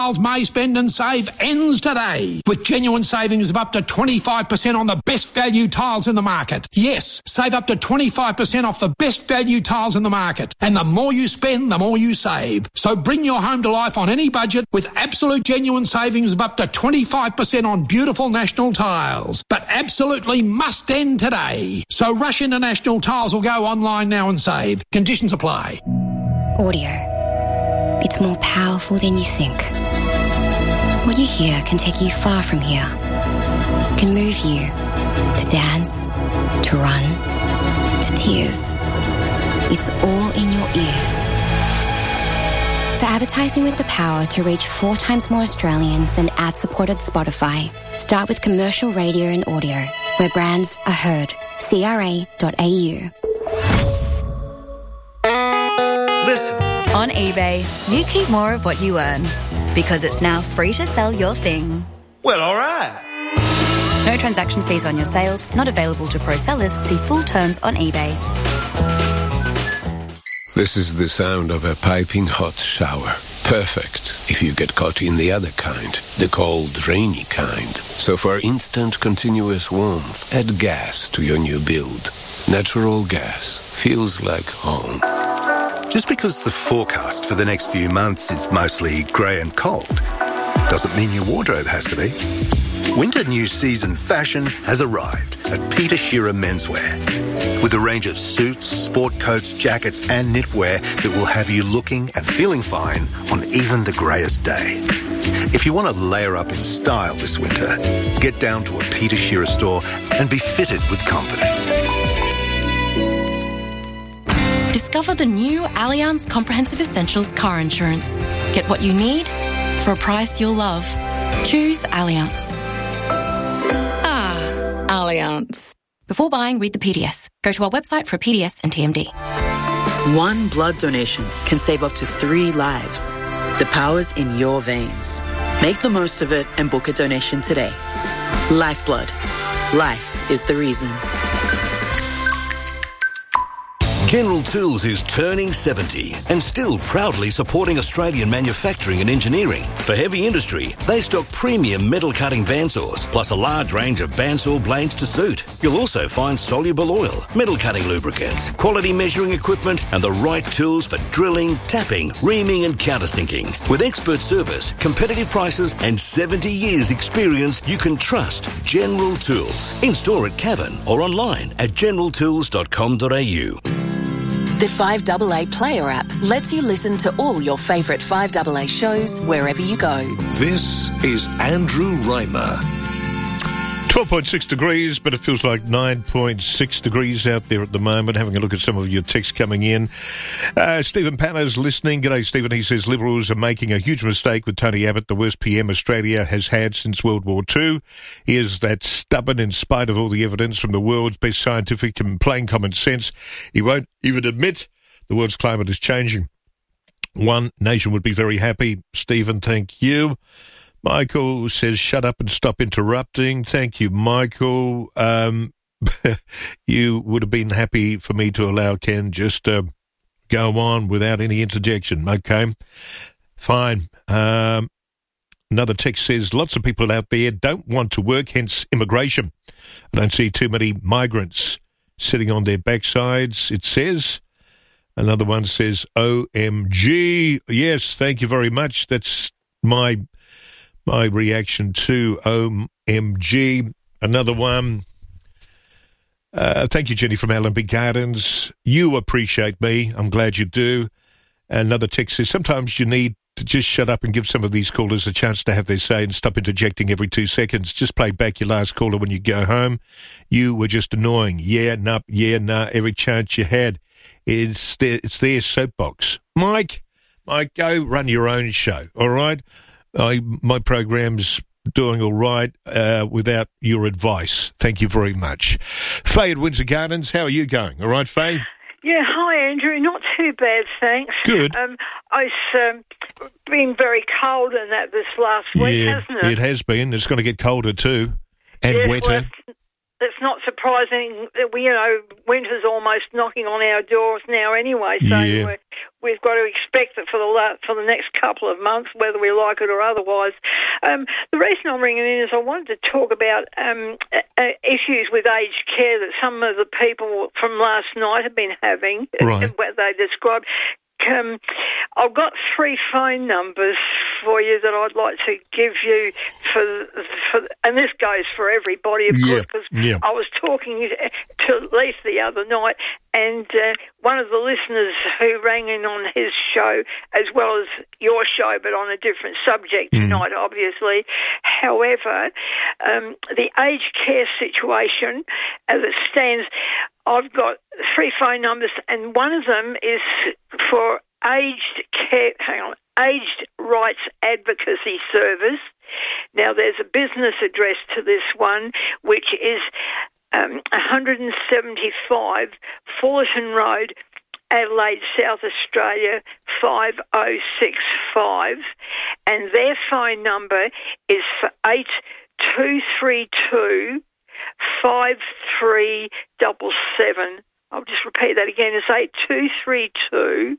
May Spend and Save ends today with genuine savings of up to 25% on the best value tiles in the market. Yes, save up to 25% off the best value tiles in the market. And the more you spend, the more you save. So bring your home to life on any budget with absolute genuine savings of up to 25% on beautiful National Tiles. But absolutely must end today. So rush into National Tiles or go online now and save. Conditions apply. Audio. It's more powerful than you think. What you hear can take you far from here. Can move you to dance, to run, to tears. It's all in your ears. For advertising with the power to reach 4 times more Australians than ad-supported Spotify, start with commercial radio and audio, where brands are heard. CRA.au. Listen. On eBay, you keep more of what you earn, because it's now free to sell your thing. Well, all right. No transaction fees on your sales, not available to pro sellers. See full terms on eBay. This is the sound of a piping hot shower. Perfect if you get caught in the other kind, the cold, rainy kind. So for instant, continuous warmth, add gas to your new build. Natural gas feels like home. Just because the forecast for the next few months is mostly grey and cold, doesn't mean your wardrobe has to be. Winter new season fashion has arrived at Peter Shearer Menswear. With a range of suits, sport coats, jackets and knitwear that will have you looking and feeling fine on even the greyest day. If you want to layer up in style this winter, get down to a Peter Shearer store and be fitted with confidence. Discover the new Allianz Comprehensive Essentials car insurance. Get what you need for a price you'll love. Choose Allianz. Allianz. Before buying, read the PDS. Go to our website for a PDS and TMD. One blood donation can save up to 3 lives. The power's in your veins. Make the most of it and book a donation today. Lifeblood. Life is the reason. General Tools is turning 70 and still proudly supporting Australian manufacturing and engineering. For heavy industry, they stock premium metal cutting bandsaws, plus a large range of bandsaw blades to suit. You'll also find soluble oil, metal cutting lubricants, quality measuring equipment, and the right tools for drilling, tapping, reaming, and countersinking. With expert service, competitive prices, and 70 years experience, you can trust General Tools. In store at Cavan or online at generaltools.com.au. The 5AA Player app lets you listen to all your favourite 5AA shows wherever you go. This is Andrew Reimer. 12.6 degrees, but it feels like 9.6 degrees out there at the moment. Having a look at some of your texts coming in. Stephen Panner's listening. G'day, Stephen. He says Liberals are making a huge mistake with Tony Abbott, the worst PM Australia has had since World War II. He is that stubborn in spite of all the evidence from the world's best scientific and plain common sense. He won't even admit the world's climate is changing. One nation would be very happy. Stephen, thank you. Michael says, shut up and stop interrupting. Thank you, Michael. You would have been happy for me to allow Ken just go on without any interjection. Okay, fine. Another text says, lots of people out there don't want to work, hence immigration. I don't see too many migrants sitting on their backsides, it says. Another one says, OMG. Yes, thank you very much. That's my reaction to OMG. Another one. Thank you, Jenny from Allenby Gardens. You appreciate me. I'm glad you do. Another text says, sometimes you need to just shut up and give some of these callers a chance to have their say and stop interjecting every 2 seconds. Just play back your last caller when you go home. You were just annoying. Yeah, nah, every chance you had. It's their soapbox. Mike, go run your own show, all right? My program's doing all right without your advice. Thank you very much. Faye at Windsor Gardens, how are you going? All right, Faye? Yeah, hi, Andrew. Not too bad, thanks. Good. It's been very cold and that this last week, hasn't it? It has been. It's going to get colder too, and wetter. it's not surprising that winter's almost knocking on our doors now anyway. So we've got to expect it for the next couple of months, whether we like it or otherwise. The reason I'm ringing in is I wanted to talk about issues with aged care that some of the people from last night have been having, where they described. I've got 3 phone numbers for you that I'd like to give you for and this goes for everybody, of course, because I was talking to Leith the other night, and one of the listeners who rang in on his show, as well as your show, but on a different subject tonight, obviously. However, the aged care situation, as it stands, I've got 3 phone numbers, and one of them is for Aged Rights Advocacy Service. Now, there's a business address to this one, which is 175 Fullerton Road, Adelaide, South Australia, 5065, and their phone number is for 8232 5377. I'll just repeat that again. It's 8232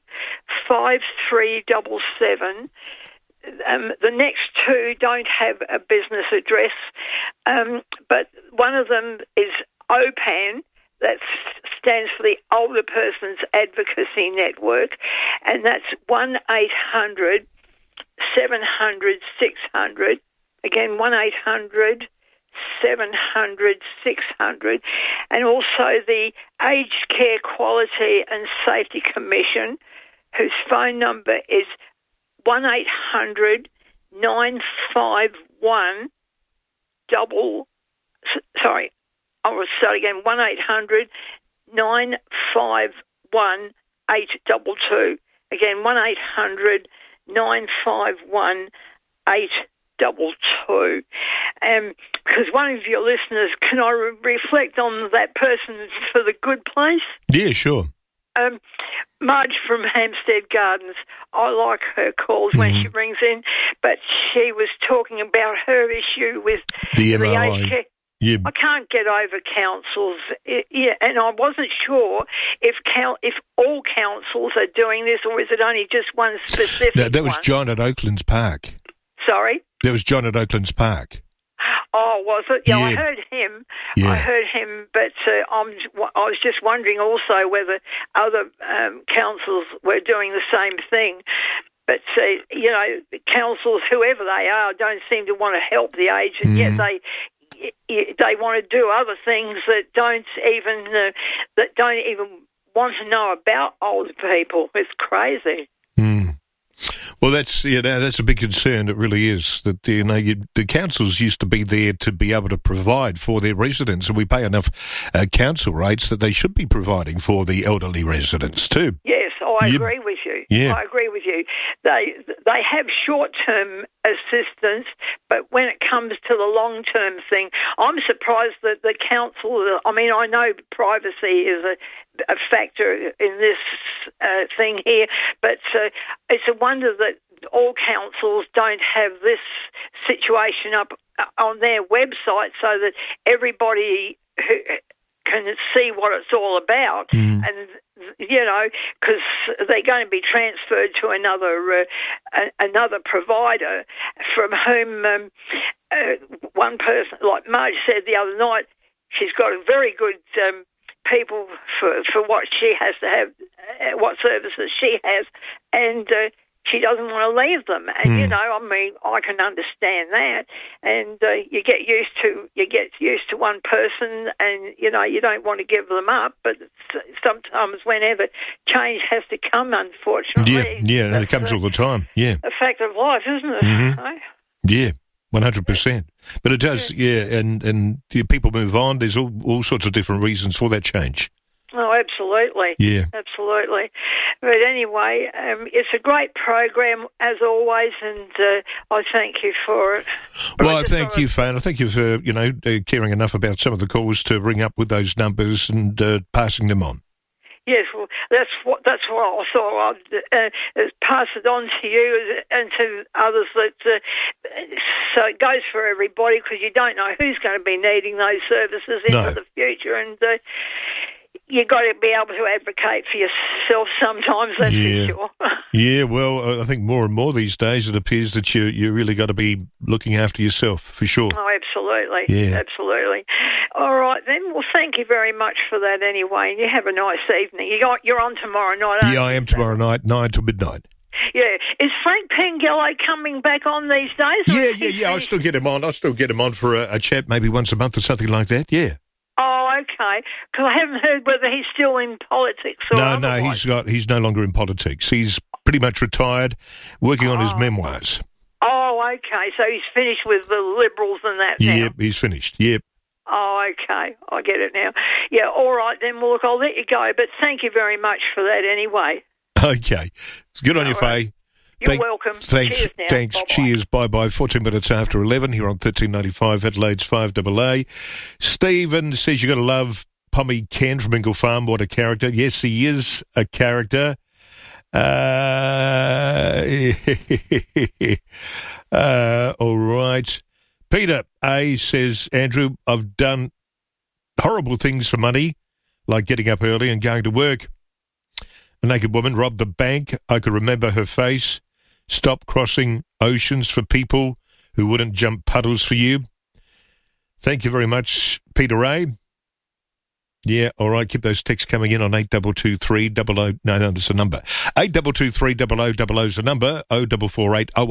5377. The next 2 don't have a business address, but one of them is OPAN. That stands for the Older Persons Advocacy Network, and that's 1-800 700 600. Again, 1-800 700 600, and also the Aged Care Quality and Safety Commission, whose phone number is 1-800 951 sorry, I'll start again, 1-800 951 822. Again, 1-800 951 822. Because one of your listeners, can I reflect on that person for the good place? Yeah, sure. Marge from Hampstead Gardens. I like her calls when she rings in, but she was talking about her issue with the MRI. I can't get over councils, and I wasn't sure if all councils are doing this, or is it only just one specific one? That was John at Oaklands Park. Sorry? That was John at Oaklands Park. Oh, was it? Yeah, I heard him. Yeah. I heard him, but I was just wondering also whether other councils were doing the same thing. But, councils, whoever they are, don't seem to want to help the aged, and yet they want to do other things that don't even want to know about older people. It's crazy. Well, that's a big concern. It really is that the councils used to be there to be able to provide for their residents, and we pay enough council rates that they should be providing for the elderly residents too. Yes, I agree with you. Yeah. I agree with you. They have short-term assistance, but when it comes to the long-term thing, I'm surprised that the council. I mean, I know privacy is a factor in this thing here, but it's a wonder that all councils don't have this situation up on their website so that everybody who can see what it's all about, and because they're going to be transferred to another provider from whom one person, like Marge said the other night, she's got a very good people for what she has to have, what services she has, and she doesn't want to leave them. And I can understand that. And you get used to one person, and you don't want to give them up. But sometimes, whenever change has to come, unfortunately, and it comes all the time. Yeah, a fact of life, isn't it? Mm-hmm. Yeah. 100%. But it does, and people move on. There's all sorts of different reasons for that change. Oh, absolutely. Yeah. Absolutely. But anyway, it's a great program, as always, and I thank you for it. Well, I thank you, Fane. I thank you for, caring enough about some of the calls to ring up with those numbers and passing them on. Yes, well, that's what I thought I'd pass it on to you and to others. So it goes for everybody, because you don't know who's going to be needing those services into the future, and you've got to be able to advocate for yourself sometimes, that's for sure. Yeah, well, I think more and more these days it appears that you really got to be looking after yourself, for sure. Oh, absolutely. Yeah. Absolutely. All right, then. Well, thank you very much for that anyway, and you have a nice evening. You're on tomorrow night, aren't you? Yeah, I am tomorrow night, 9 to midnight. Yeah. Is Frank Pengello coming back on these days? Yeah. I'll still get him on for a chat maybe once a month or something like that, yeah. Oh, okay. Because I haven't heard whether he's still in politics or otherwise. No, he's no longer in politics. He's pretty much retired, working on his memoirs. Oh, okay. So he's finished with the Liberals and that now? Yep, he's finished, yep. Oh, okay. I get it now. Yeah, all right then. Well, look, I'll let you go, but thank you very much for that anyway. Okay. It's good on you, Faye. You're welcome. Thanks. Cheers now. Thanks. Bye-bye. Cheers. Bye-bye. 14 minutes after 11 here on 1395 Adelaide's 5AA. Stephen says you've got to love Pommy Ken from Ingle Farm. What a character. Yes, he is a character. All right. Peter A. says, Andrew, I've done horrible things for money, like getting up early and going to work. A naked woman robbed the bank. I could remember her face. Stop crossing oceans for people who wouldn't jump puddles for you. Thank you very much, Peter A. Yeah, all right, keep those texts coming in on 8223 00. No, that's the number. 8223 0000 is the number. 0448 08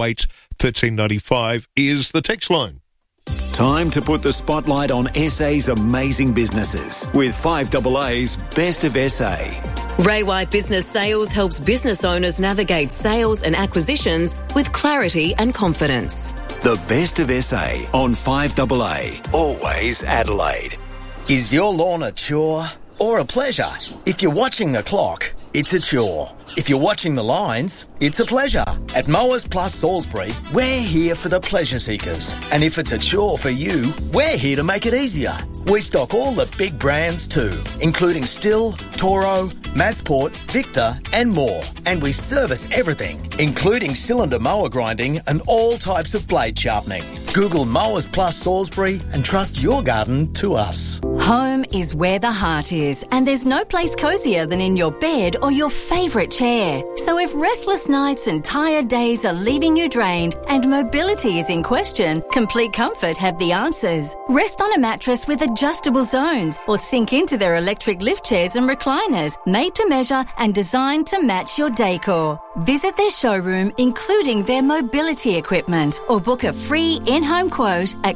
1395 is the text line. Time to put the spotlight on SA's amazing businesses with 5AA's Best of SA. Ray White Business Sales helps business owners navigate sales and acquisitions with clarity and confidence. The Best of SA on 5AA. Always Adelaide. Is your lawn a chore or a pleasure? If you're watching the clock, it's a chore. If you're watching the lines, it's a pleasure. At Mowers Plus Salisbury, we're here for the pleasure seekers. And if it's a chore for you, we're here to make it easier. We stock all the big brands too, including Stihl, Toro, Masport, Victor and more. And we service everything, including cylinder mower grinding and all types of blade sharpening. Google Mowers Plus Salisbury and trust your garden to us. Home is where the heart is, and there's no place cosier than in your bed or your favourite chair. So if restless nights and tired days are leaving you drained and mobility is in question, Complete Comfort have the answers. Rest on a mattress with adjustable zones or sink into their electric lift chairs and recliners, made to measure and designed to match your decor. Visit their showroom, including their mobility equipment, or book a free in-home quote at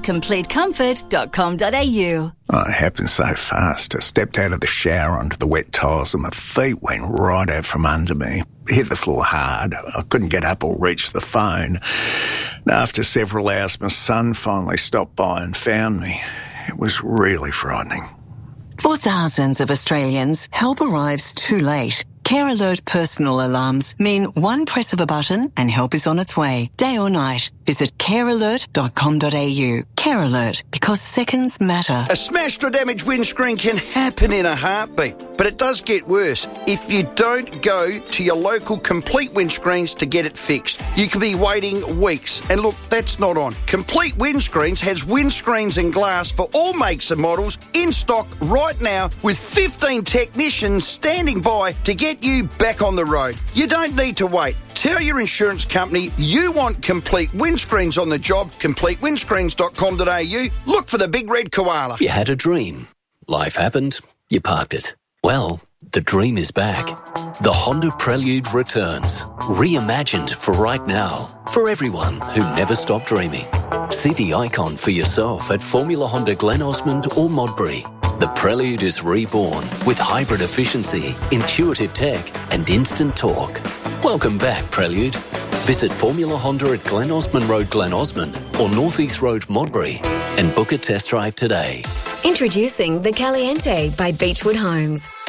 completecomfort.com.au. Oh, it happened so fast. I stepped out of the shower onto the wet tiles and my feet went right out from under me. Hit the floor hard. I couldn't get up or reach the phone. And after several hours, my son finally stopped by and found me. It was really frightening. For thousands of Australians, help arrives too late. Care Alert personal alarms mean one press of a button and help is on its way, day or night. Visit carealert.com.au. Care Alert, because seconds matter. A smashed or damaged windscreen can happen in a heartbeat, but it does get worse if you don't go to your local Complete Windscreens to get it fixed. You could be waiting weeks. And look, that's not on. Complete Windscreens has windscreens and glass for all makes and models in stock right now, with 15 technicians standing by to get you back on the road. You don't need to wait. Tell your insurance company you want Complete Windscreens on the job. CompleteWindscreens.com.au. Look for the big red koala. You had a dream. Life happened. You parked it. Well, the dream is back. The Honda Prelude returns. Reimagined for right now. For everyone who never stopped dreaming. See the icon for yourself at Formula Honda Glen Osmond or Modbury. The Prelude is reborn with hybrid efficiency, intuitive tech and instant torque. Welcome back, Prelude. Visit Formula Honda at Glen Osmond Road, Glen Osmond or North East Road, Modbury and book a test drive today. Introducing the Caliente by Beechwood Homes.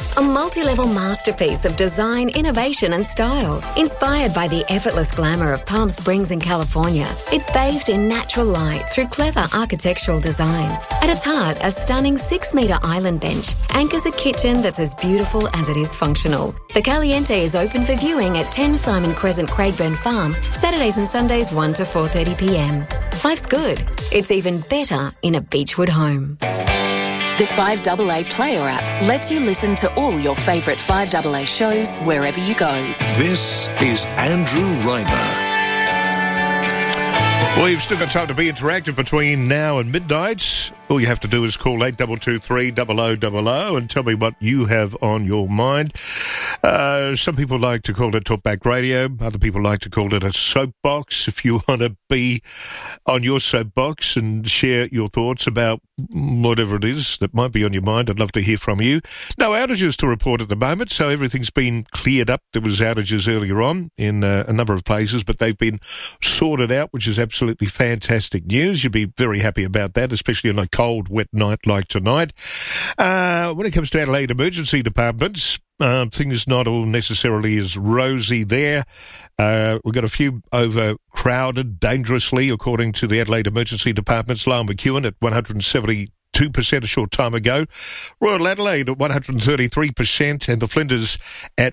a multi-level masterpiece of design, innovation and style. Inspired by the effortless glamour of Palm Springs in California, it's bathed in natural light through clever architectural design. At its heart, a stunning 6-metre island bench anchors a kitchen that's as beautiful as it is functional. The Caliente is open for viewing at 10 Simon Crescent, Craigburn Farm, Saturdays and Sundays 1 to 4:30pm. Life's good. It's even better in a Beechwood home. The 5AA Player app lets you listen to all your favourite 5AA shows wherever you go. This is Andrew Reimer. Well, you've still got time to be interactive between now and midnight. All you have to do is call 8223 0000 and tell me what you have on your mind. Some people like to call it Talkback Radio. Other people like to call it a soapbox. If you want to be on your soapbox and share your thoughts about whatever it is that might be on your mind, I'd love to hear from you. No outages to report at the moment, so everything's been cleared up. There was outages earlier on in a number of places, but they've been sorted out, which is absolutely fantastic news. You'd be very happy about that, especially on a cold, wet night like tonight. When it comes to Adelaide Emergency Departments, things not all necessarily as rosy there. We've got a few overcrowded dangerously, according to the Adelaide Emergency Departments. Lyell McEwen at 172% a short time ago. Royal Adelaide at 133% and the Flinders at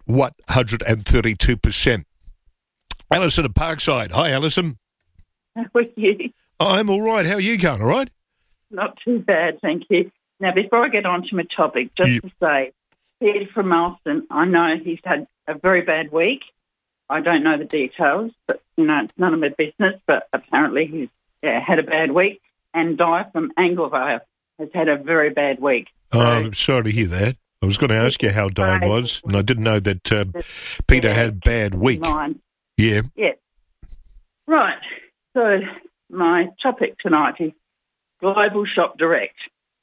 132%. Alison at Parkside. Hi, Alison. How are you? I'm all right. How are you going? All right? Not too bad, thank you. Now, before I get on to my topic, just to say, Peter from Alston, I know he's had a very bad week. I don't know the details, but, it's none of my business, but apparently he's had a bad week. And Di from Anglevale has had a very bad week. So, I'm sorry to hear that. I was going to ask you how Di was, and I didn't know that Peter had a bad week. Yeah. Yeah. Right. So my topic tonight is Global Shop Direct.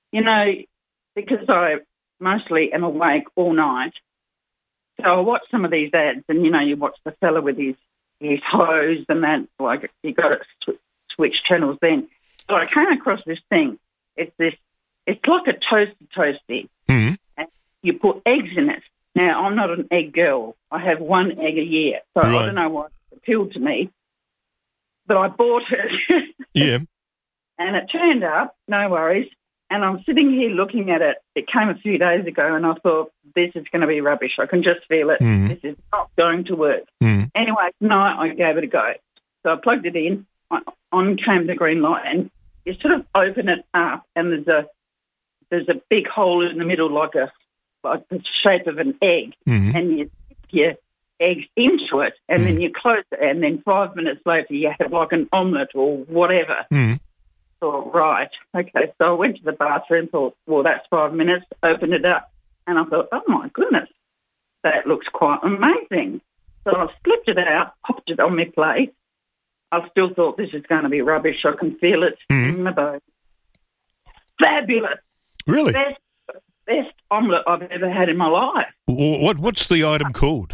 Because I mostly am awake all night, so I watch some of these ads, and, you watch the fella with his hose and that, like, you got to switch channels then. So I came across this thing. It's like a toasty, and you put eggs in it. Now, I'm not an egg girl. I have one egg a year, so I don't know why it appealed to me, but I bought it. Yeah. And it turned up, no worries, and I'm sitting here looking at it. It came a few days ago, and I thought, this is going to be rubbish. I can just feel it. This is not going to work. Anyway, tonight I gave it a go. So I plugged it in, on came the green light, and you sort of open it up, and there's a big hole in the middle like the shape of an egg, and you stick your eggs into it, and then you close it, and then 5 minutes later you have like an omelette or whatever. Thought, right, okay. So I went to the bathroom, thought, well, that's 5 minutes, opened it up, and I thought, oh, my goodness, that looks quite amazing. So I flipped it out, popped it on my plate. I still thought, this is going to be rubbish. I can feel it in my bones. Fabulous. Really? Best omelette I've ever had in my life. What's the item called?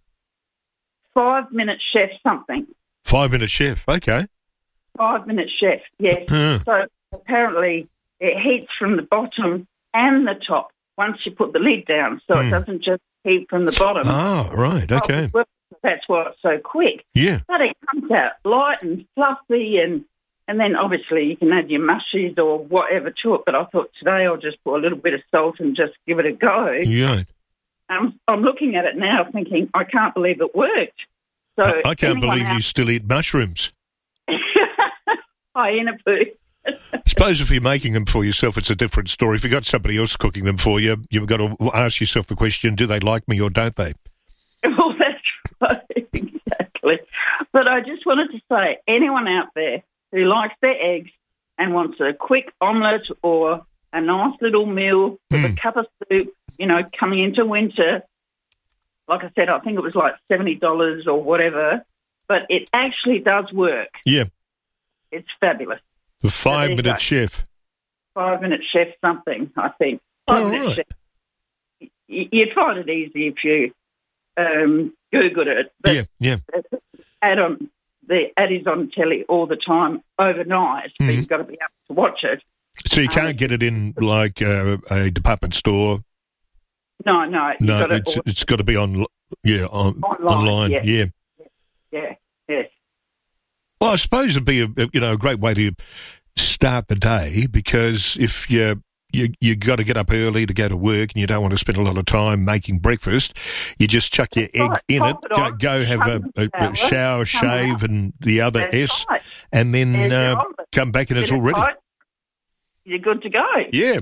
5 Minute Chef something. 5 Minute Chef, okay. 5 Minute Chef, yes. So apparently it heats from the bottom and the top once you put the lid down, so it doesn't just heat from the bottom. Oh, right, okay. That's why it's so quick. Yeah. But it comes out light and fluffy, and then obviously you can add your mushies or whatever to it, but I thought today I'll just put a little bit of salt and just give it a go. Yeah. I'm looking at it now thinking, I can't believe it worked. So I can't believe you still eat mushrooms. Hyena-poo. I suppose if you're making them for yourself, it's a different story. If you've got somebody else cooking them for you, you've got to ask yourself the question, do they like me or don't they? Well, that's right, exactly. But I just wanted to say, anyone out there who likes their eggs and wants a quick omelette or a nice little meal with a cup of soup, coming into winter, like I said, I think it was like $70 or whatever, but it actually does work. Yeah. It's fabulous. The 5 Minute Chef. 5 Minute Chef something, I think. 5 Minute Chef. You'd find it easy if you Googled it. But yeah. The ad is on telly all the time overnight, but you've got to be able to watch it. So you can't get it in like a department store? No. It's got to be online. Yeah. Yes. Well, I suppose it'd be a great way to start the day, because if you got to get up early to go to work and you don't want to spend a lot of time making breakfast, you just chuck your egg in it, go have a shower, shave, and the other S, and then come back and it's all ready. You're good to go. Yeah.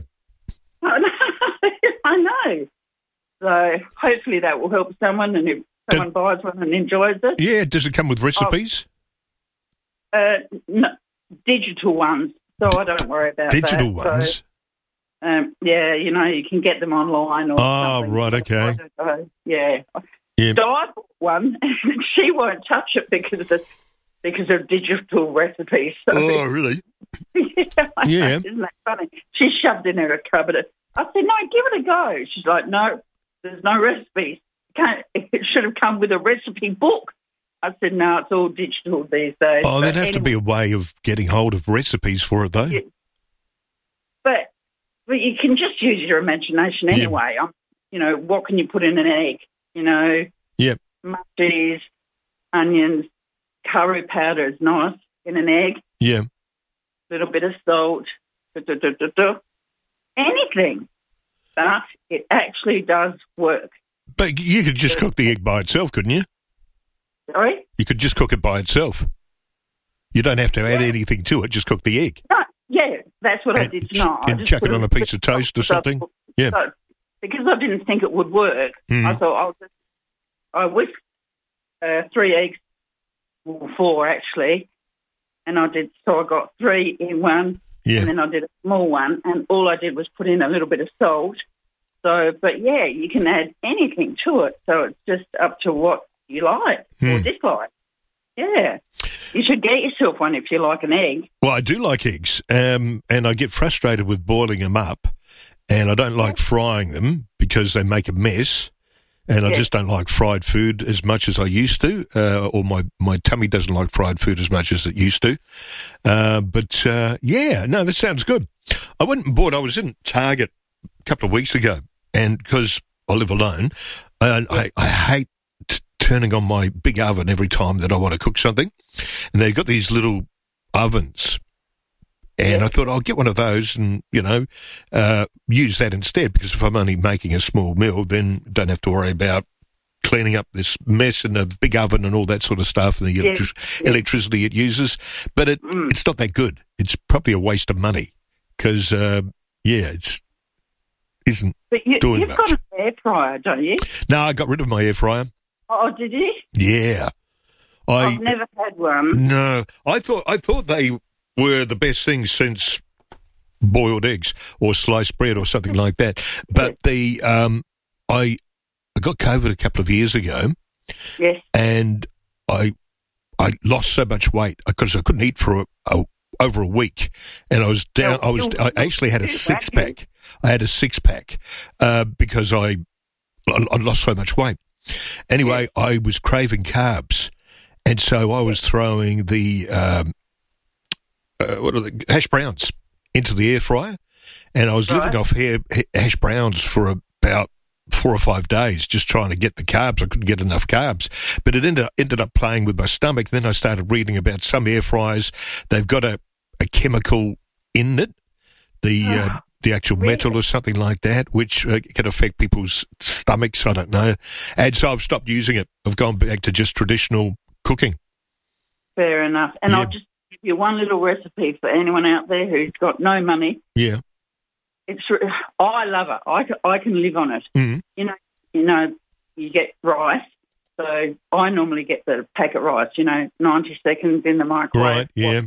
I know. So hopefully that will help someone, and if someone buys one and enjoys it. Yeah, does it come with recipes? No, digital ones, so I don't worry about digital that. Ones? So, you can get them online or something. Right, okay. Yeah. Di bought one, and she won't touch it because of digital recipes. So. Oh, really? Yeah. Isn't that funny? She shoved in her cupboard. I said, no, give it a go. She's like, no, there's no recipes. It should have come with a recipe book. I said, no, it's all digital these days. Oh, there'd have to be a way of getting hold of recipes for it, though. Yeah. But you can just use your imagination anyway. What can you put in an egg? Yep. Mushies, onions, curry powder is nice in an egg. Yeah. Little bit of salt, anything. But it actually does work. But you could just cook the egg by itself, couldn't you? Sorry? You could just cook it by itself. You don't have to add anything to it, just cook the egg. No, yeah, that's what I did tonight. And chuck it on a piece of toast or something. Yeah. So, because I didn't think it would work, I thought I whisked 3 eggs, well, 4 actually, and I got 3 in one, and then I did a small one, and all I did was put in a little bit of salt. So, but yeah, you can add anything to it, so it's just up to what you like or dislike. Yeah. You should get yourself one if you like an egg. Well, I do like eggs, and I get frustrated with boiling them up, and I don't like frying them because they make a mess, and I just don't like fried food as much as I used to, or my tummy doesn't like fried food as much as it used to. But that sounds good. I went and bought, I was in Target a couple of weeks ago, and because I live alone, and I hate turning on my big oven every time that I want to cook something. And they've got these little ovens. And I thought I'll get one of those and, use that instead, because if I'm only making a small meal, then don't have to worry about cleaning up this mess in a big oven and all that sort of stuff and the electricity it uses. But it's not that good. It's probably a waste of money because, it isn't doing much. You've got an air fryer, don't you? No, I got rid of my air fryer. Oh, did you? Yeah. I've never had one. No. I thought they were the best thing since boiled eggs or sliced bread or something like that. But I got COVID a couple of years ago. Yes. And I lost so much weight because I couldn't eat for over a week, and I was down. I actually had a 6-pack. I had a 6-pack because I lost so much weight. Anyway, I was craving carbs, and so I was throwing the hash browns into the air fryer, and I was living off hash browns for about 4 or 5 days, just trying to get the carbs. I couldn't get enough carbs, but it ended up playing with my stomach. Then I started reading about some air fryers. They've got a chemical in it, the actual metal or something like that, which can affect people's stomachs, I don't know. And so I've stopped using it. I've gone back to just traditional cooking. Fair enough. And I'll just give you one little recipe for anyone out there who's got no money. Yeah. I love it. I can live on it. Mm-hmm. You get rice. So I normally get the packet rice, 90 seconds in the microwave. Right, yeah.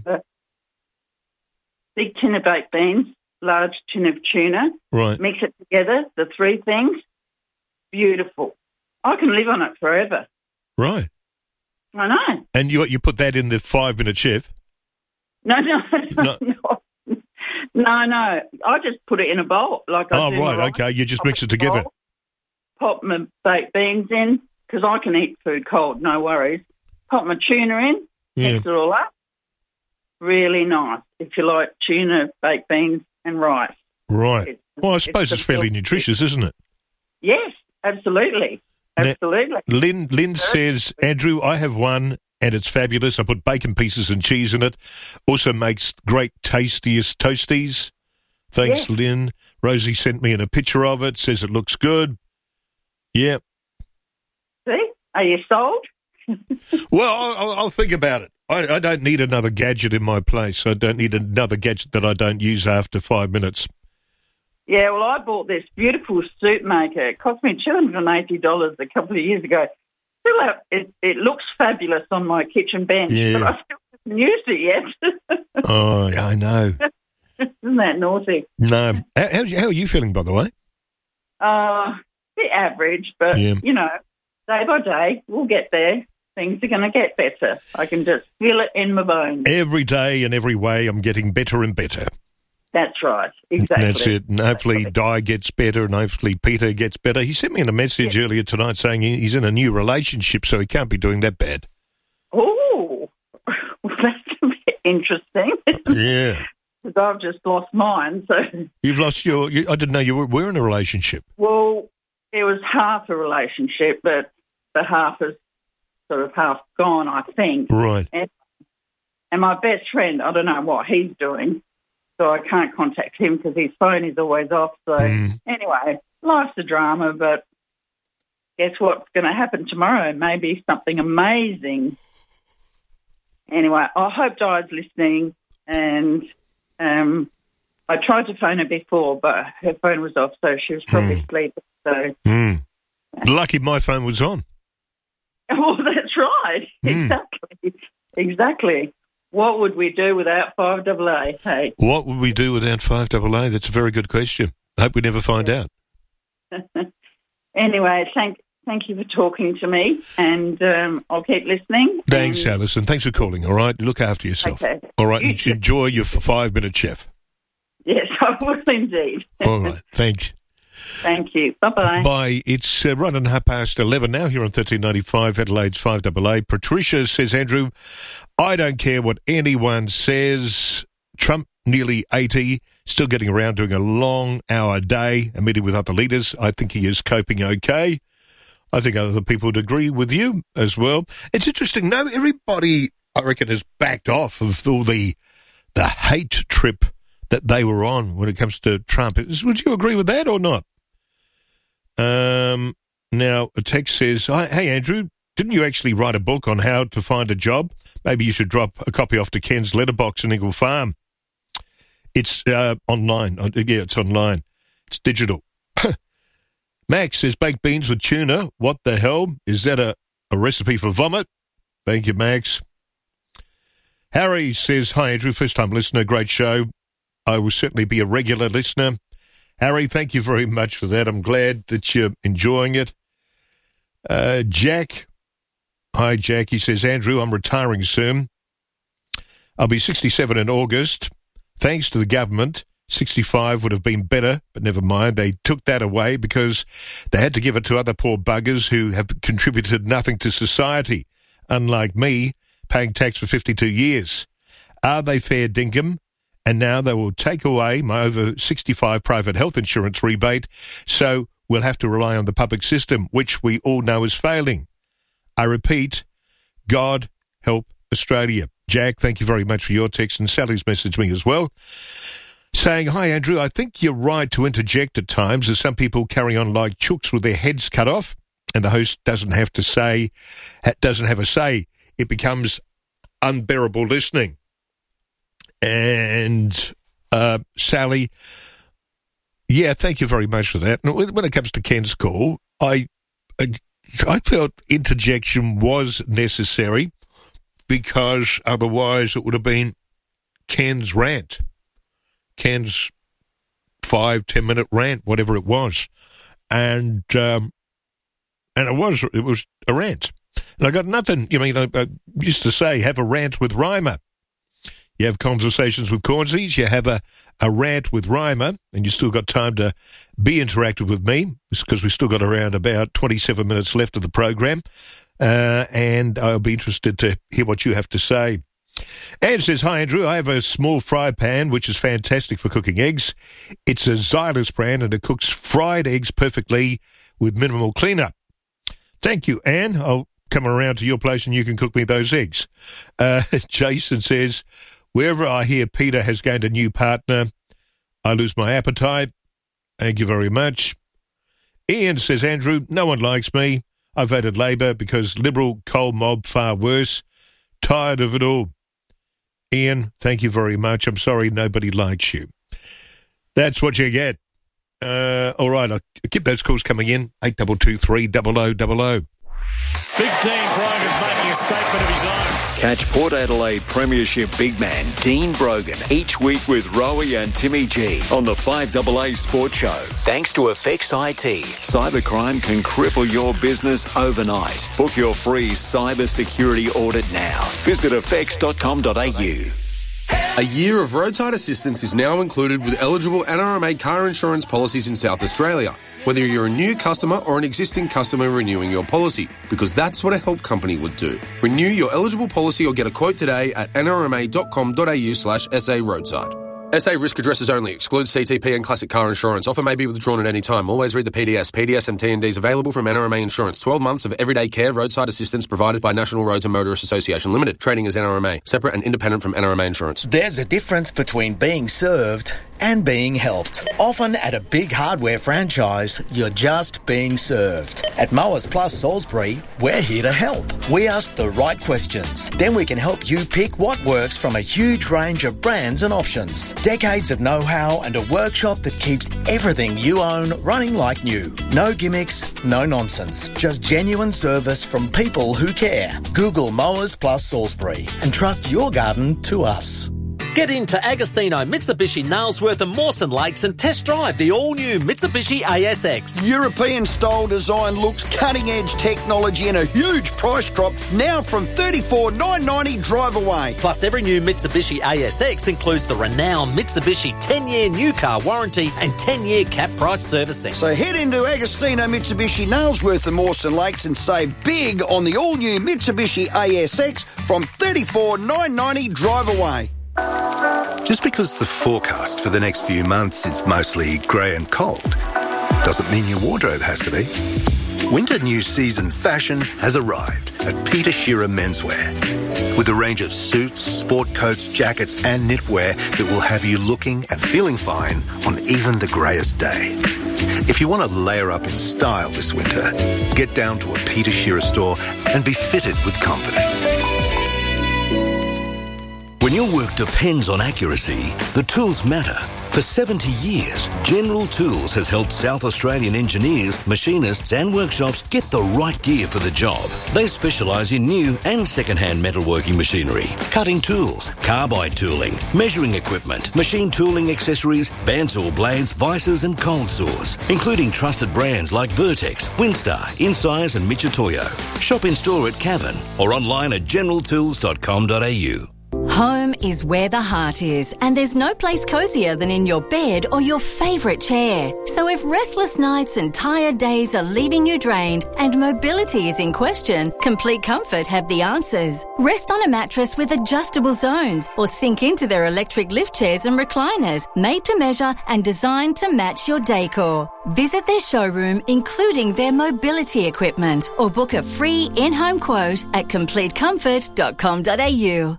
Big tin of baked beans, large tin of tuna. Right. Mix it together, the 3 things. Beautiful. I can live on it forever. Right. I know. And you put that in the 5-minute chef? No. No. I just put it in a bowl. Okay. You just mix it together. Pop my baked beans in, because I can eat food cold, no worries. Pop my tuna in, mix it all up. Really nice if you like tuna, baked beans and rice. Right. Well, I suppose it's fairly nutritious, isn't it? Yes, absolutely. Absolutely. Lynn says, Andrew, I have one and it's fabulous. I put bacon pieces and cheese in it. Also makes great tastiest toasties. Thanks, yes. Lynn. Rosie sent me in a picture of it, says it looks good. Yeah. See? Are you sold? Well, I'll think about it. I don't need another gadget in my place. I don't need another gadget that I don't use after 5 minutes. Yeah, well, I bought this beautiful soup maker. It cost me $280 a couple of years ago. It looks fabulous on my kitchen bench, but I still haven't used it yet. Oh, yeah, I know. Isn't that naughty? No. How are you feeling, by the way? The average, but, you know, day by day, we'll get there. Things are going to get better. I can just feel it in my bones. Every day and every way, I'm getting better and better. That's right. Exactly. That's it. And hopefully Di gets better and hopefully Peter gets better. He sent me in a message earlier tonight saying he's in a new relationship, so he can't be doing that bad. Oh, well, that's a bit interesting. Yeah. Because I've just lost mine. So You've lost I didn't know you were in a relationship. Well, it was half a relationship, but the half is sort of half gone, I think. Right. And my best friend, I don't know what he's doing, so I can't contact him because his phone is always off. So anyway, life's a drama, but guess what's going to happen tomorrow? Maybe something amazing. Anyway, I hope Di's listening, and I tried to phone her before, but her phone was off, so she was probably sleeping. So lucky my phone was on. Oh, that's right. Exactly. What would we do without 5AA? Hey. What would we do without 5AA? That's a very good question. I hope we never find out. Anyway, thank you for talking to me, and I'll keep listening. Thanks, Alison. Thanks for calling, all right? Look after yourself. Okay. All right, enjoy your 5-minute chef. Yes, I will indeed. All right, thanks. Thank you. Bye-bye. Bye. It's right on 11:30 now here on 1395 Adelaide's 5AA. Patricia says, Andrew, I don't care what anyone says. Trump, nearly 80, still getting around doing a long-hour day, a meeting with other leaders. I think he is coping okay. I think other people would agree with you as well. It's interesting. No, everybody, I reckon, has backed off of all the hate trip that they were on when it comes to Trump. Would you agree with that or not? Now, a text says, hey, Andrew, didn't you actually write a book on how to find a job? Maybe you should drop a copy off to Ken's letterbox in Eagle Farm. It's online. Yeah, it's online. It's digital. Max says, baked beans with tuna. What the hell? Is that a recipe for vomit? Thank you, Max. Harry says, hi, Andrew, first-time listener, great show. I will certainly be a regular listener. Harry, thank you very much for that. I'm glad that you're enjoying it. Jack. Hi, Jack. He says, Andrew, I'm retiring soon. I'll be 67 in August. Thanks to the government, 65 would have been better, but never mind. They took that away because they had to give it to other poor buggers who have contributed nothing to society, unlike me, paying tax for 52 years. Are they fair, dinkum? And now they will take away my over 65 private health insurance rebate, so we'll have to rely on the public system, which we all know is failing. I repeat, God help Australia. Jack, thank you very much for your text, and Sally's messaged me as well, saying, hi, Andrew, I think you're right to interject at times, as some people carry on like chooks with their heads cut off, and the host doesn't have a say. It becomes unbearable listening. And Sally, yeah, thank you very much for that. And when it comes to Ken's call, I felt interjection was necessary because otherwise it would have been Ken's rant, Ken's 5-10 minute rant, whatever it was, and it was a rant. And I got nothing. I used to say, have a rant with Reimer. You have conversations with Cornsies, you have a rant with Reimer, and you still got time to be interactive with me, because we've still got around about 27 minutes left of the program, and I'll be interested to hear what you have to say. Anne says, hi, Andrew, I have a small fry pan, which is fantastic for cooking eggs. It's a Xylus brand, and it cooks fried eggs perfectly with minimal cleanup. Thank you, Anne. I'll come around to your place and you can cook me those eggs. Jason says, wherever I hear Peter has gained a new partner, I lose my appetite. Thank you very much. Ian says, Andrew, no one likes me. I voted Labor because Liberal coal mob far worse. Tired of it all. Ian, thank you very much. I'm sorry nobody likes you. That's what you get. All right, I'll keep those calls coming in. 8223 0000. Big Dean Brogan's making a statement of his own. Catch Port Adelaide Premiership big man Dean Brogan each week with Rowie and Timmy G on the 5AA Sports Show. Thanks to Effects IT. Cybercrime can cripple your business overnight. Book your free cyber security audit now. Visit effects.com.au. A year of roadside assistance is now included with eligible NRMA car insurance policies in South Australia, whether you're a new customer or an existing customer renewing your policy, because that's what a help company would do. Renew your eligible policy or get a quote today at nrma.com.au/SA roadside. SA risk addresses only. Excludes CTP and classic car insurance. Offer may be withdrawn at any time. Always read the PDS. PDS and TNDs available from NRMA Insurance. 12 months of everyday care roadside assistance provided by National Roads and Motorists Association Limited. Trading as NRMA. Separate and independent from NRMA Insurance. There's a difference between being served and being helped. Often at a big hardware franchise, you're just being served. At Mowers Plus Salisbury, we're here to help. We ask the right questions. Then we can help you pick what works from a huge range of brands and options. Decades of know-how and a workshop that keeps everything you own running like new. No gimmicks, no nonsense. Just genuine service from people who care. Google Mowers Plus Salisbury and trust your garden to us. Get into Agostino, Mitsubishi, Nailsworth and Mawson Lakes and test drive the all-new Mitsubishi ASX. European-style design looks, cutting-edge technology and a huge price drop now from $34,990 drive away. Plus, every new Mitsubishi ASX includes the renowned Mitsubishi 10-year new car warranty and 10-year cap price servicing. So head into Agostino, Mitsubishi, Nailsworth and Mawson Lakes and save big on the all-new Mitsubishi ASX from $34,990 drive away. Just because the forecast for the next few months is mostly grey and cold doesn't mean your wardrobe has to be. Winter new season fashion has arrived at Peter Shearer Menswear with a range of suits, sport coats, jackets and knitwear that will have you looking and feeling fine on even the greyest day. If you want to layer up in style this winter, get down to a Peter Shearer store and be fitted with confidence. When your work depends on accuracy, the tools matter. For 70 years, General Tools has helped South Australian engineers, machinists and workshops get the right gear for the job. They specialise in new and second-hand metalworking machinery, cutting tools, carbide tooling, measuring equipment, machine tooling accessories, bandsaw blades, vices and cold saws, including trusted brands like Vertex, Winstar, Insize and Michitoyo. Shop in-store at Cavan or online at generaltools.com.au. Home is where the heart is, and there's no place cozier than in your bed or your favourite chair. So if restless nights and tired days are leaving you drained and mobility is in question, Complete Comfort have the answers. Rest on a mattress with adjustable zones or sink into their electric lift chairs and recliners, made to measure and designed to match your decor. Visit their showroom, including their mobility equipment, or book a free in-home quote at completecomfort.com.au.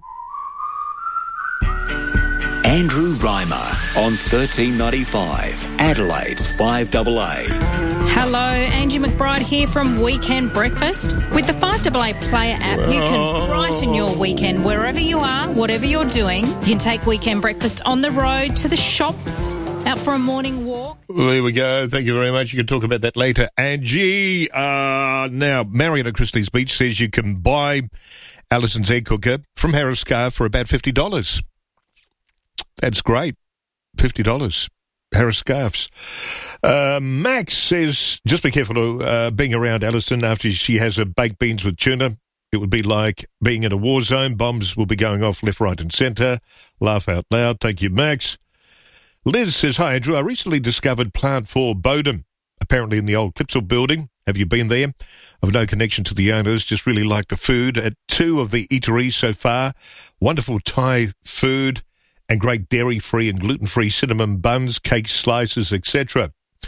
Andrew Reimer on 1395, Adelaide's 5AA. Hello, Angie McBride here from Weekend Breakfast. With the 5AA Player app, you can brighten your weekend wherever you are, whatever you're doing. You can take Weekend Breakfast on the road, to the shops, out for a morning walk. There we go. Thank you very much. You can talk about that later, Angie. Now, Marion at Christie's Beach says you can buy Allison's egg cooker from Harris Scarf for about $50. That's great. $50. Harris Scarfs. Max says, just be careful of being around Alison after she has her baked beans with tuna. It would be like being in a war zone. Bombs will be going off left, right and centre. Laugh out loud. Thank you, Max. Liz says, hi, Andrew. I recently discovered Plant 4 Bowden, apparently in the old Clipsal building. Have you been there? I've no connection to the owners, just really like the food at 2 of the eateries so far. Wonderful Thai food and great dairy-free and gluten-free cinnamon buns, cakes, slices, etc.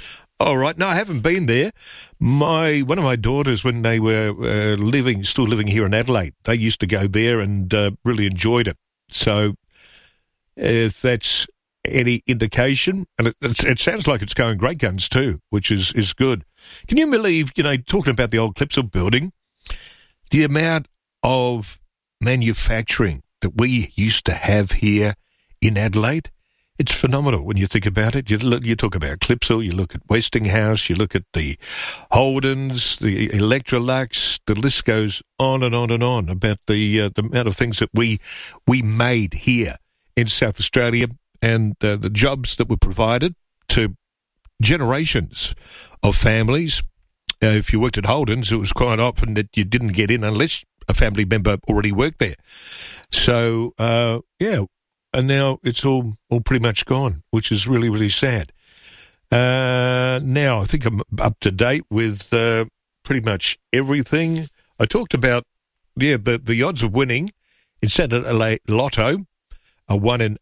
All right. No, I haven't been there. One of my daughters, when they were still living here in Adelaide, they used to go there and really enjoyed it. So if that's any indication, and it sounds like it's going great guns too, which is good. Can you believe, talking about the old Clipsal building, the amount of manufacturing that we used to have here in Adelaide? It's phenomenal when you think about it. You talk about Clipsal, you look at Westinghouse, you look at the Holdens, the Electrolux, the list goes on and on and on about the amount of things that we made here in South Australia and the jobs that were provided to generations of families. If you worked at Holdens, it was quite often that you didn't get in unless a family member already worked there. So, and now it's all pretty much gone, which is really, really sad. Now, I think I'm up to date with pretty much everything. I talked about, the odds of winning in Saturday Lotto are 1 in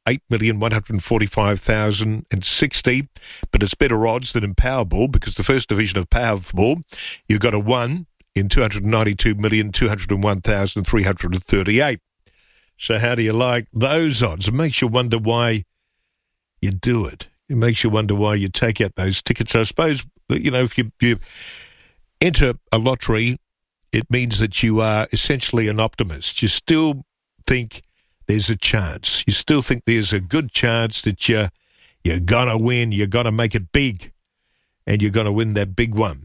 8,145,060, but it's better odds than in Powerball because the first division of Powerball, you've got a 1 in 292,201,338. So how do you like those odds? It makes you wonder why you do it. It makes you wonder why you take out those tickets. I suppose, if you enter a lottery, it means that you are essentially an optimist. You still think there's a chance. You still think there's a good chance that you're going to win, you're going to make it big, and you're going to win that big one.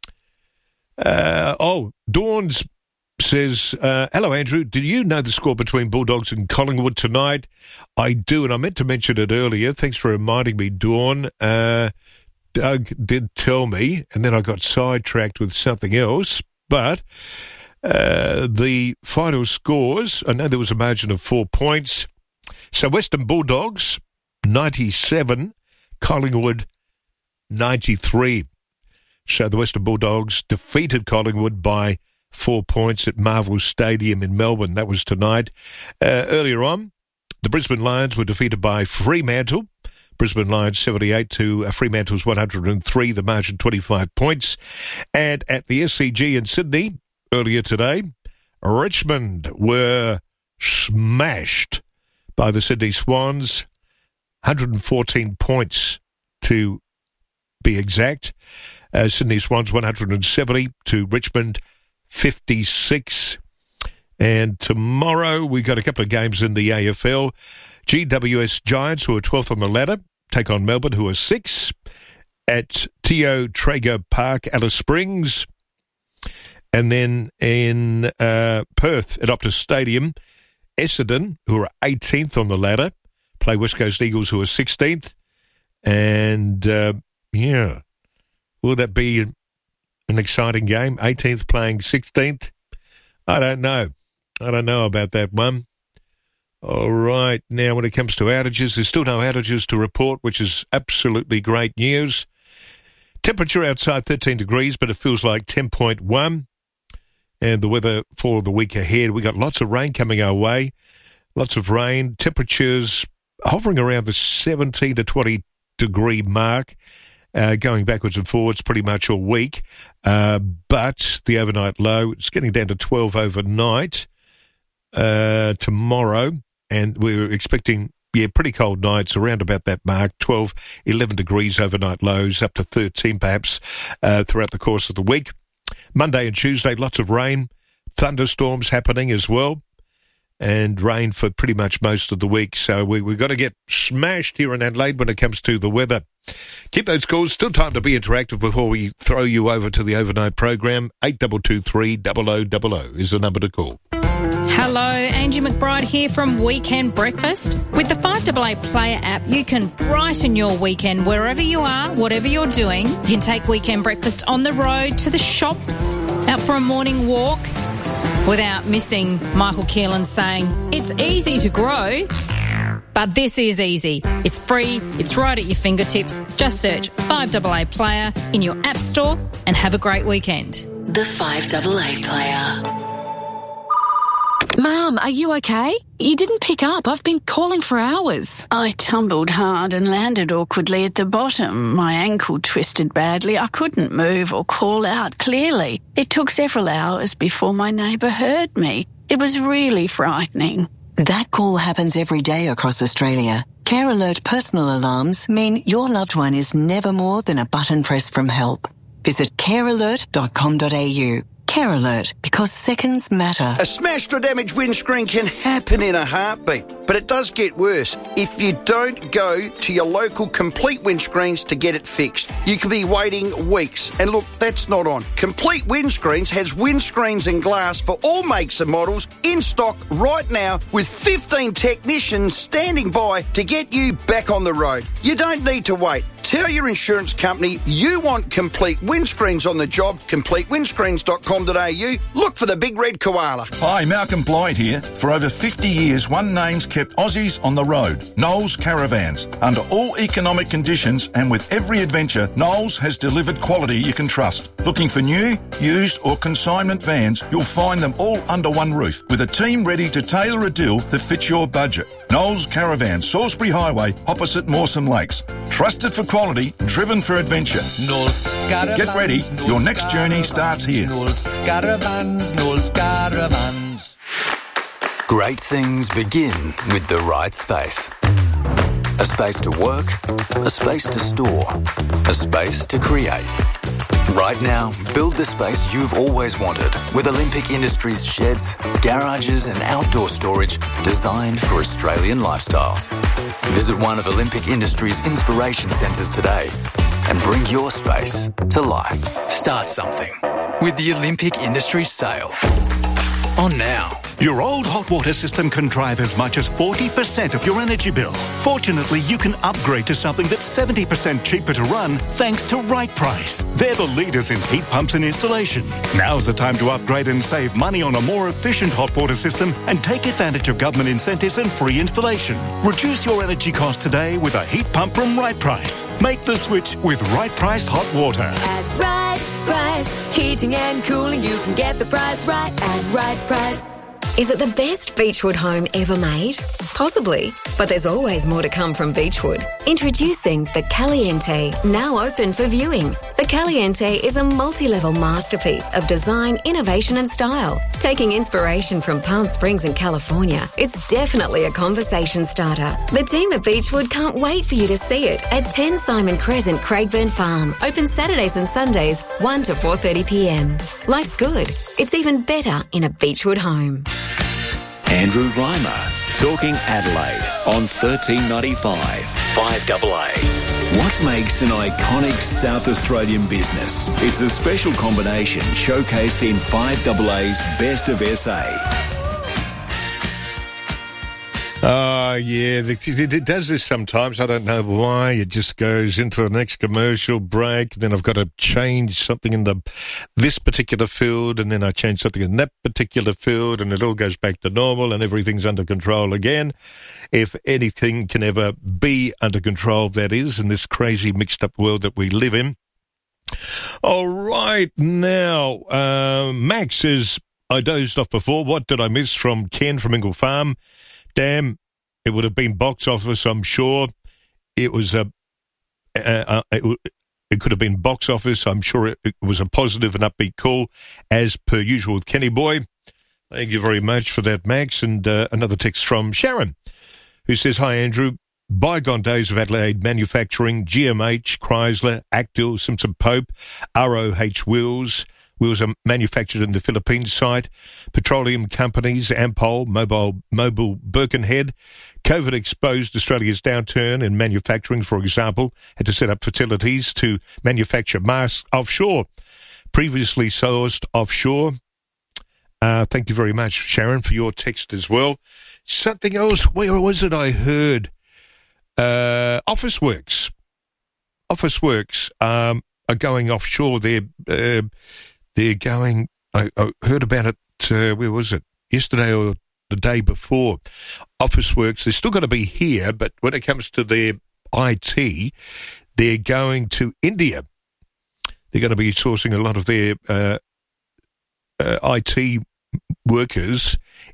Dawn's says, hello, Andrew. Do you know the score between Bulldogs and Collingwood tonight? I do, and I meant to mention it earlier. Thanks for reminding me, Dawn. Doug did tell me, and then I got sidetracked with something else. But the final scores, I know there was a margin of 4 points. So Western Bulldogs, 97, Collingwood, 93. So the Western Bulldogs defeated Collingwood by 4 points at Marvel Stadium in Melbourne. That was tonight. Earlier on, the Brisbane Lions were defeated by Fremantle. Brisbane Lions 78 to Fremantle's 103, the margin 25 points. And at the SCG in Sydney earlier today, Richmond were smashed by the Sydney Swans, 114 points to be exact. Sydney Swans 170 to Richmond 56. And tomorrow we've got a couple of games in the AFL. GWS Giants, who are 12th on the ladder, take on Melbourne, who are 6th at Teo Traeger Park, Alice Springs. And then in Perth at Optus Stadium, Essendon, who are 18th on the ladder, play West Coast Eagles, who are 16th. And, will that be an exciting game? 18th playing 16th? I don't know. I don't know about that one. All right. Now, when it comes to outages, there's still no outages to report, which is absolutely great news. Temperature outside 13 degrees, but it feels like 10.1. And the weather for the week ahead, we got lots of rain coming our way. Lots of rain. Temperatures hovering around the 17 to 20 degree mark. Going backwards and forwards pretty much all week. But the overnight low, it's getting down to 12 overnight tomorrow. And we're expecting, pretty cold nights around about that mark, 12, 11 degrees overnight lows, up to 13 perhaps throughout the course of the week. Monday and Tuesday, lots of rain, thunderstorms happening as well, and rain for pretty much most of the week. So we've got to get smashed here in Adelaide when it comes to the weather. Keep those calls. Still time to be interactive before we throw you over to the overnight program. 8223 0000 is the number to call. Hello, Angie McBride here from Weekend Breakfast. With the 5AA Player app, you can brighten your weekend wherever you are, whatever you're doing. You can take Weekend Breakfast on the road, to the shops, out for a morning walk, without missing Michael Keelan saying, it's easy to grow, but this is easy. It's free, it's right at your fingertips. Just search 5AA Player in your app store and have a great weekend. The 5AA Player. Mum, are you okay? You didn't pick up. I've been calling for hours. I tumbled hard and landed awkwardly at the bottom. My ankle twisted badly. I couldn't move or call out clearly. It took several hours before my neighbour heard me. It was really frightening. That call happens every day across Australia. Care Alert personal alarms mean your loved one is never more than a button press from help. Visit carealert.com.au. Care Alert, because seconds matter. A smashed or damaged windscreen can happen in a heartbeat, but it does get worse if you don't go to your local Complete Windscreens to get it fixed. You can be waiting weeks, and look, that's not on. Complete Windscreens has windscreens and glass for all makes and models in stock right now, with 15 technicians standing by to get you back on the road. You don't need to wait. Tell your insurance company you want Complete Windscreens on the job. CompleteWindscreens.com.au. Look for the big red koala. Hi, Malcolm Blyde here. For over 50 years, one name's kept Aussies on the road. Knowles Caravans. Under all economic conditions and with every adventure, Knowles has delivered quality you can trust. Looking for new, used or consignment vans, you'll find them all under one roof, with a team ready to tailor a deal that fits your budget. Knowles Caravans, Salisbury Highway, opposite Mawson Lakes. Trusted for quality, driven for adventure. Knowles Caravans. Get ready, your next journey starts here. Knowles Caravans, Knowles Caravans. Great things begin with the right space. A space to work, a space to store, a space to create. Right now, build the space you've always wanted with Olympic Industries sheds, garages and outdoor storage designed for Australian lifestyles. Visit one of Olympic Industries' inspiration centres today and bring your space to life. Start something with the Olympic Industries sale. On now. Your old hot water system can drive as much as 40% of your energy bill. Fortunately, you can upgrade to something that's 70% cheaper to run thanks to Right Price. They're the leaders in heat pumps and installation. Now's the time to upgrade and save money on a more efficient hot water system and take advantage of government incentives and free installation. Reduce your energy costs today with a heat pump from Right Price. Make the switch with Right Price Hot Water. At Right Price, heating and cooling, you can get the price right at Right Price. Is it the best Beechwood home ever made? Possibly, but there's always more to come from Beechwood. Introducing the Caliente, now open for viewing. The Caliente is a multi-level masterpiece of design, innovation and style. Taking inspiration from Palm Springs in California, it's definitely a conversation starter. The team at Beechwood can't wait for you to see it at 10 Simon Crescent, Craigburn Farm. Open Saturdays and Sundays, 1 to 4:30pm. Life's good. It's even better in a Beechwood home. Andrew Reimer, talking Adelaide on 1395 5AA. What makes an iconic South Australian business? It's a special combination showcased in 5AA's Best of SA. Oh, yeah, it does this sometimes. I don't know why. It just goes into the next commercial break, then I've got to change something in this particular field, and then I change something in that particular field, and it all goes back to normal, and everything's under control again. If anything can ever be under control, that is, in this crazy mixed-up world that we live in. All right, now, Max says, I dozed off before. What did I miss from Ken from Ingle Farm? Damn, it would have been box office, I'm sure. It was it could have been box office. I'm sure it was a positive and upbeat call, as per usual with Kenny Boy. Thank you very much for that, Max. And another text from Sharon, who says, Hi, Andrew. Bygone days of Adelaide manufacturing, GMH, Chrysler, Actil, Simpson Pope, ROH Wheels. Wheels are manufactured in the Philippines site. Petroleum companies, Ampol, Mobil Birkenhead. COVID exposed Australia's downturn in manufacturing, for example, had to set up facilities to manufacture masks offshore. Previously sourced offshore. Thank you very much, Sharon, for your text as well. Something else, where was it I heard? Officeworks. Officeworks are going offshore. They're going, I heard about it, where was it? Yesterday or the day before. Officeworks, they're still going to be here, but when it comes to their IT, they're going to India. They're going to be sourcing a lot of their IT workers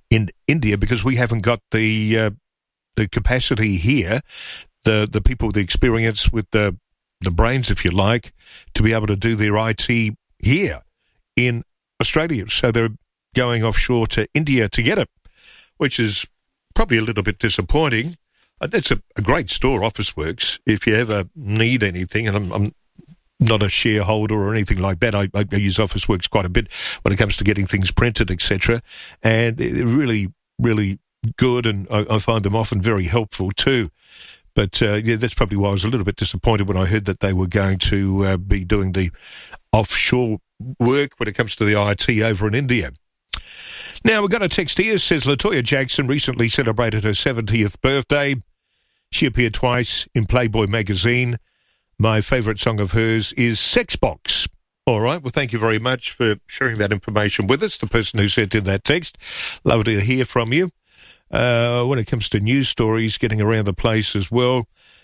in India because we haven't got the capacity here, the people with the experience with the brains, if you like, to be able to do their IT here in Australia. So they're going offshore to India to get it, which is probably a little bit disappointing. It's a great store, Officeworks, if you ever need anything, and I'm not a shareholder or anything like that. I use Officeworks quite a bit when it comes to getting things printed, etc. And they're really, really good, and I find them often very helpful too. But, yeah, that's probably why I was a little bit disappointed when I heard that they were going to be doing the offshore work when it comes to the IT over in India. Now, we've got a text here. It says, Latoya Jackson recently celebrated her 70th birthday. She appeared twice in Playboy magazine. My favourite song of hers is Sex Box. All right, well, thank you very much for sharing that information with us, the person who sent in that text. Lovely to hear from you. When it comes to news stories getting around the place as well,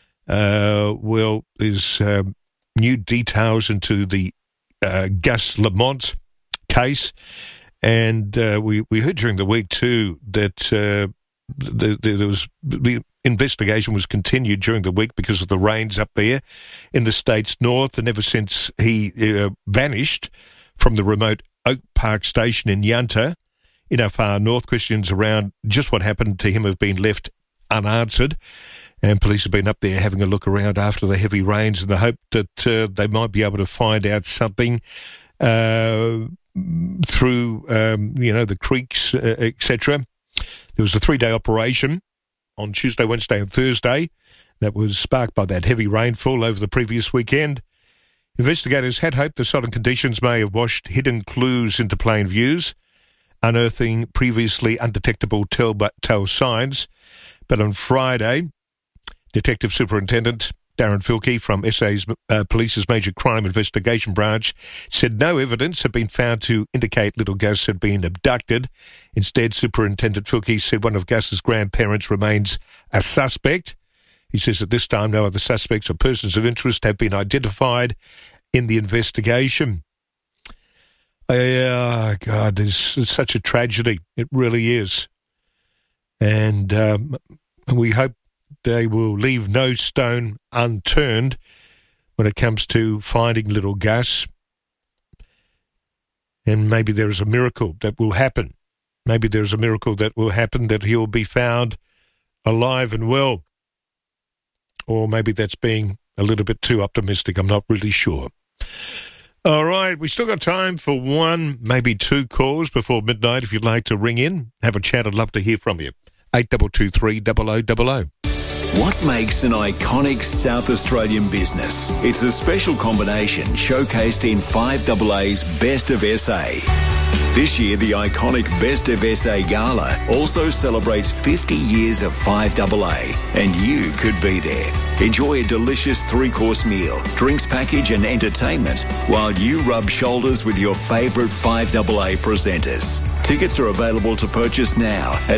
there's new details into the Gus Lamont case, and we heard during the week too that there was the investigation was continued during the week because of the rains up there in the state's north, and ever since he vanished from the remote Oak Park station in Yunta, in our far north, questions around just what happened to him have been left unanswered, and police have been up there having a look around after the heavy rains in the hope that they might be able to find out something through, the creeks, etc. There was a 3-day operation on Tuesday, Wednesday and Thursday that was sparked by that heavy rainfall over the previous weekend. Investigators had hoped the sudden conditions may have washed hidden clues into plain views, unearthing previously undetectable telltale signs. But on Friday, Detective Superintendent Darren Filkey from SA's Police's Major Crime Investigation Branch said no evidence had been found to indicate little Gus had been abducted. Instead, Superintendent Filkey said one of Gus's grandparents remains a suspect. He says at this time no other suspects or persons of interest have been identified in the investigation. God, it's such a tragedy. It really is. And we hope they will leave no stone unturned when it comes to finding little Gus. And maybe there is a miracle that will happen. Maybe there's a miracle that will happen that he will be found alive and well. Or maybe that's being a little bit too optimistic. I'm not really sure. All right, we still got time for 1, maybe 2 calls before midnight. If you'd like to ring in, have a chat, I'd love to hear from you. 8223 0000. What makes an iconic South Australian business? It's a special combination showcased in 5AA's Best of SA. This year, the iconic Best of SA Gala also celebrates 50 years of 5AA, and you could be there. Enjoy a delicious 3-course meal, drinks package and entertainment while you rub shoulders with your favourite 5AA presenters. Tickets are available to purchase now at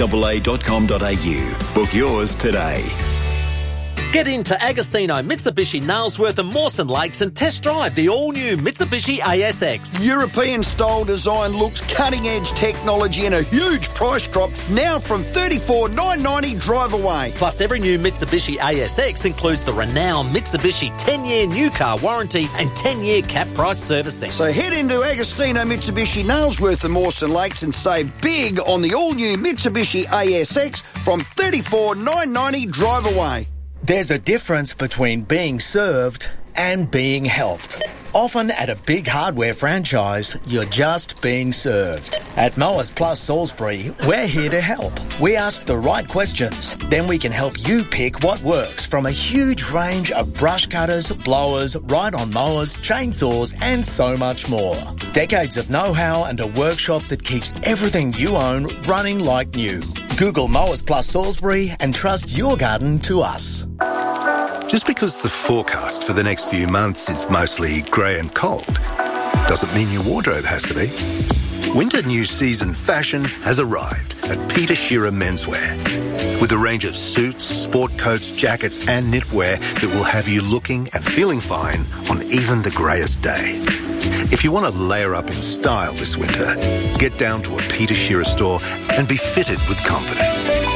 5AA.com.au. Book yours today. Get into Agostino Mitsubishi Nailsworth and Mawson Lakes and test drive the all-new Mitsubishi ASX. European-style design looks, cutting-edge technology and a huge price drop now from $34,990 drive away. Plus, every new Mitsubishi ASX includes the renowned Mitsubishi 10-year new car warranty and 10-year cap price servicing. So head into Agostino Mitsubishi Nailsworth and Mawson Lakes and save big on the all-new Mitsubishi ASX from $34,990 drive away. There's a difference between being served and being helped. Often at a big hardware franchise, you're just being served. At Mowers Plus Salisbury, we're here to help. We ask the right questions. Then we can help you pick what works from a huge range of brush cutters, blowers, ride-on mowers, chainsaws and so much more. Decades of know-how and a workshop that keeps everything you own running like new. Google Mowers Plus Salisbury and trust your garden to us. Just because the forecast for the next few months is mostly grey and cold doesn't mean your wardrobe has to be. Winter new season fashion has arrived at Peter Shearer Menswear. With a range of suits, sport coats, jackets and knitwear that will have you looking and feeling fine on even the greyest day. If you want to layer up in style this winter, get down to a Peter Shearer store and be fitted with confidence.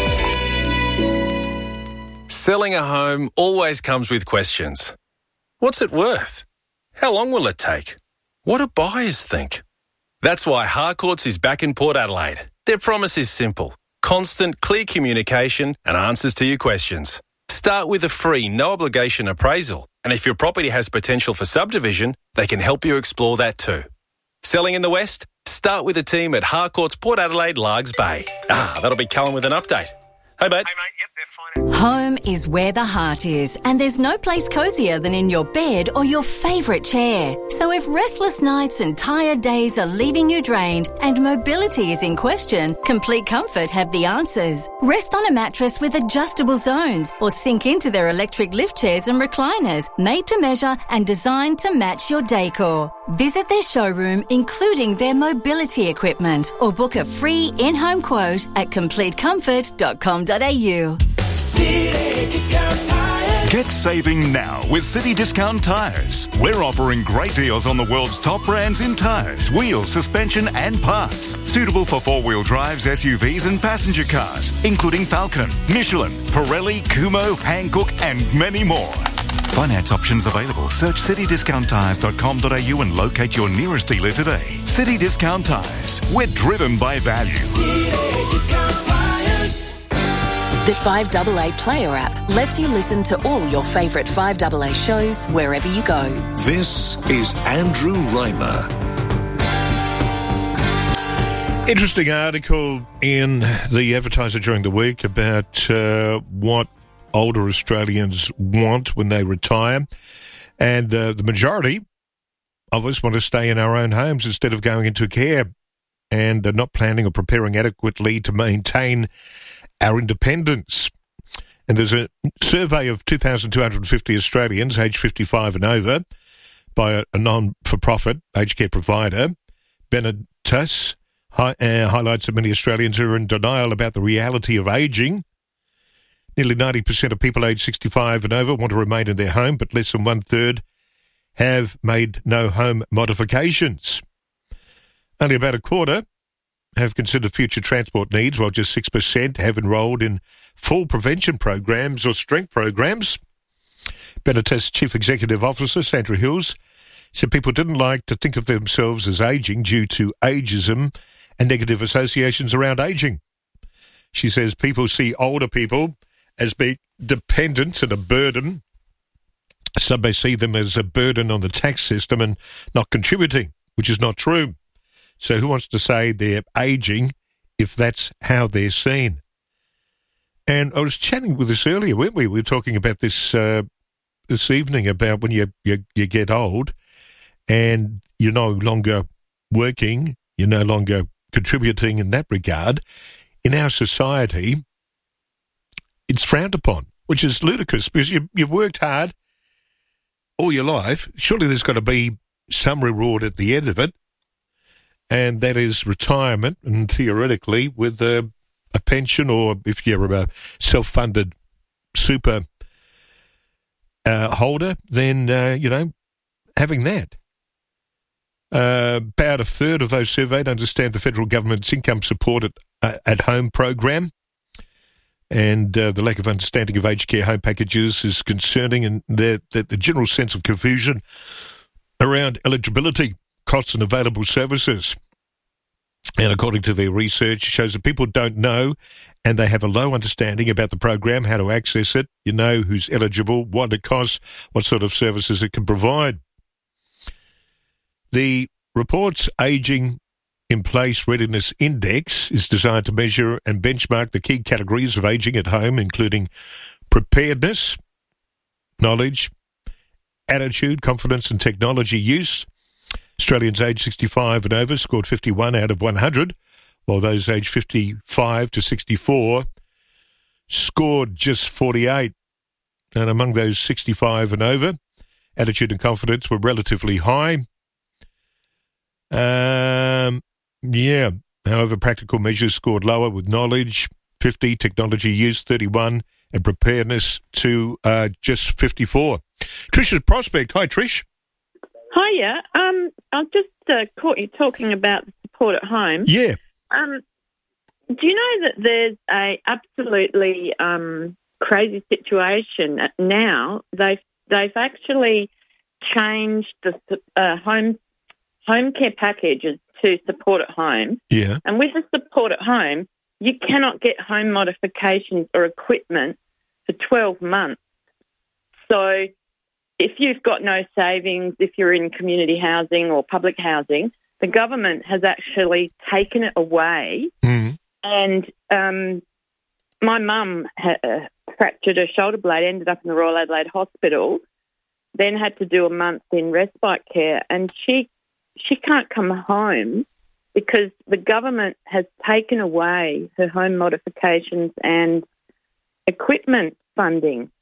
Selling a home always comes with questions. What's it worth? How long will it take? What do buyers think? That's why Harcourts is back in Port Adelaide. Their promise is simple. Constant, clear communication and answers to your questions. Start with a free, no-obligation appraisal. And if your property has potential for subdivision, they can help you explore that too. Selling in the West? Start with the team at Harcourts Port Adelaide, Largs Bay. That'll be Callum with an update. Hey, mate. Home is where the heart is, and there's no place cozier than in your bed or your favourite chair. So if restless nights and tired days are leaving you drained and mobility is in question, Complete Comfort have the answers. Rest on a mattress with adjustable zones or sink into their electric lift chairs and recliners, made to measure and designed to match your decor. Visit their showroom, including their mobility equipment, or book a free in-home quote at completecomfort.com.au. City Discount Tires. Get saving now with City Discount Tires. We're offering great deals on the world's top brands in tyres, wheels, suspension and parts. Suitable for four-wheel drives, SUVs and passenger cars, including Falcon, Michelin, Pirelli, Kumho, Hankook and many more. Finance options available. Search citydiscounttires.com.au and locate your nearest dealer today. City Discount Tires. We're driven by value. City Discount Tires. The 5AA Player app lets you listen to all your favourite 5AA shows wherever you go. This is Andrew Reimer. Interesting article in The Advertiser during the week about what older Australians want when they retire. And the majority of us want to stay in our own homes instead of going into care and not planning or preparing adequately to maintain our independence. And there's a survey of 2,250 Australians aged 55 and over by a non-for-profit aged care provider. Benetas highlights that many Australians are in denial about the reality of ageing. Nearly 90% of people aged 65 and over want to remain in their home, but less than one-third have made no home modifications. Only about a quarter have considered future transport needs, while just 6% have enrolled in full prevention programs or strength programs. Benetas Chief Executive Officer Sandra Hills said people didn't like to think of themselves as ageing due to ageism and negative associations around ageing. She says people see older people as being dependent and a burden. Some may see them as a burden on the tax system and not contributing, which is not true. So who wants to say they're ageing if that's how they're seen? And I was chatting with this earlier, weren't we? We were talking about this this evening about when you get old and you're no longer working, you're no longer contributing in that regard. In our society, it's frowned upon, which is ludicrous because you've worked hard all your life. Surely there's got to be some reward at the end of it. And that is retirement, and theoretically with a pension, or if you're a self-funded super holder, then, having that. About a third of those surveyed understand the federal government's income support at home program, and the lack of understanding of aged care home packages is concerning, and the general sense of confusion around eligibility, costs and available services. And according to their research, it shows that people don't know and they have a low understanding about the program, how to access it, who's eligible, what it costs, what sort of services it can provide. The report's Ageing in Place Readiness Index is designed to measure and benchmark the key categories of ageing at home, including preparedness, knowledge, attitude, confidence and technology use. Australians aged 65 and over scored 51 out of 100, while those aged 55 to 64 scored just 48. And among those 65 and over, attitude and confidence were relatively high. However, practical measures scored lower, with knowledge 50, technology use 31, and preparedness to just 54. Trish's Prospect. Hi, Trish. Hiya. I've just caught you talking about the support at home. Yeah. Do you know that there's a absolutely crazy situation now? They've actually changed the home care packages to support at home. Yeah. And with the support at home, you cannot get home modifications or equipment for 12 months. So if you've got no savings, if you're in community housing or public housing, the government has actually taken it away. Mm. And my mum fractured her shoulder blade, ended up in the Royal Adelaide Hospital, then had to do a month in respite care, and she can't come home because the government has taken away her home modifications and equipment funding.